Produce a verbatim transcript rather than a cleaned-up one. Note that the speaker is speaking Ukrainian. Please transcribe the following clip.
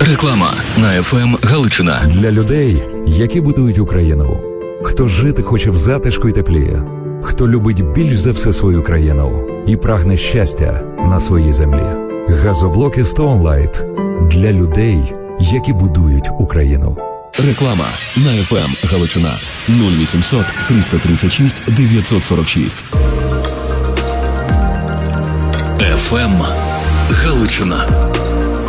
Реклама на еф ем Галичина. Для людей, які будують Україну. Хто жити хоче в затишку й теплі. Хто любить більш за все свою країну і прагне щастя на своїй землі. Газоблоки Stone Light для людей, які будують Україну. Реклама на еф ем Галичина. нуль вісімсот триста тридцять шість дев'ятсот сорок шість. еф ем Галичина.